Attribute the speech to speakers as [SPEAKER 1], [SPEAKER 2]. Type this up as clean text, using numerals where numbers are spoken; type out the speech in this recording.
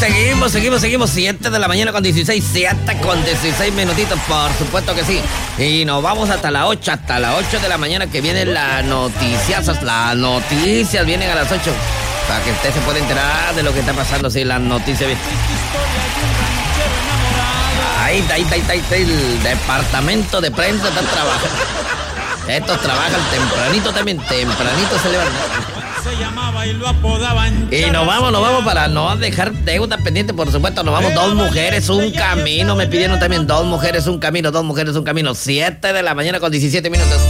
[SPEAKER 1] Seguimos. 7 de la mañana con 16, 7 con 16 minutitos, por supuesto que sí. Y nos vamos hasta las 8 de la mañana, que vienen las noticias. Las noticias vienen a las 8. Para que usted se pueda enterar de lo que está pasando, sí, las noticias vienen. Ahí, el departamento de prensa está trabajando. Estos trabajan tempranito también, tempranito se levantan. Y nos vamos para no dejar deuda pendiente, por supuesto. Nos vamos, 2 mujeres, un camino. Me pidieron también 2 mujeres, un camino. 7 de la mañana con 17 minutos.